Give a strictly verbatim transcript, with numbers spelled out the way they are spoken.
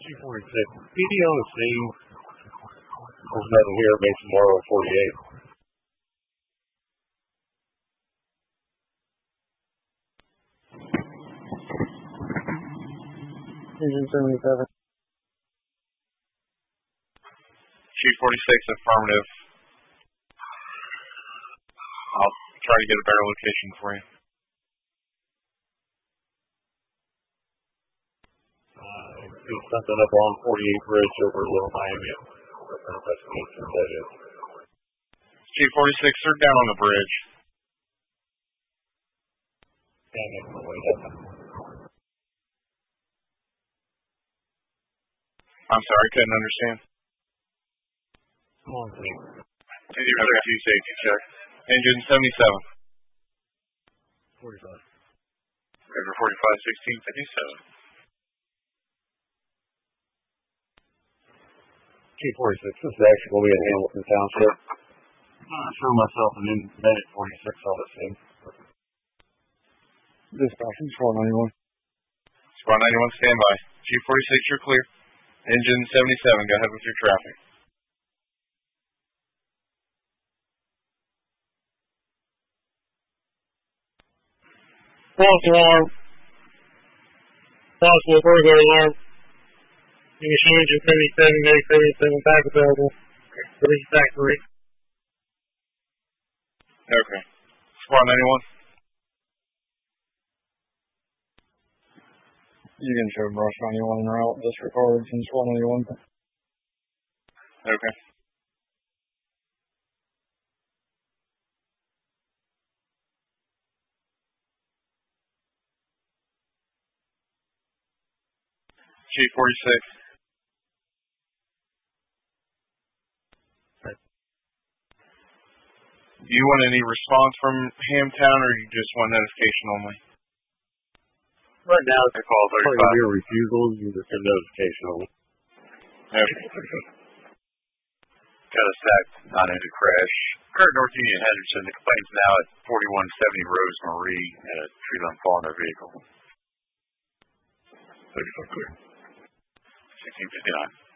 Chief forty-six. P D on the scene. There's nothing here. Mason Morrow forty-eight. Engine seventy-seven. Chief forty-six, affirmative. I'll try to get a better location for you. Uh, see something up on forty-eight Bridge over Little Miami. That's what that is. Chief forty-six, they're down on the bridge. Damn it, no way, that's I'm sorry, couldn't understand. Come on, please. two zero two safety check. Engine seventy-seven. forty-five. River forty-five, sixteen fifty-seven. Chief forty-six, this is actually going to be in Hamilton Township. I show myself an independent forty-six on the scene. Dispatch, squad ninety-one. Squad ninety-one, stand by. Chief forty-six, you're clear. Engine seventy-seven, go ahead with your traffic. False alarm. Possible burglar alarm. You can show engine seventy-seven, Meg seventy-seven, back available. Release factory. Okay. Squad ninety-one. You can show Brush ninety-one en route. Disregard from Squad ninety-one. Okay. Chief forty-six. Do you want any response from Hamtown, or you just want notification only? Right now, it's a call thirty-five. Probably be a refusal, you just get notification only. Okay. Got a sack, not into crash. Current North Union Henderson, the complaint's now at forty-one seventy Rose Marie, and a tree limb fall in their vehicle. thirty-five clear. sixteen fifty-nine.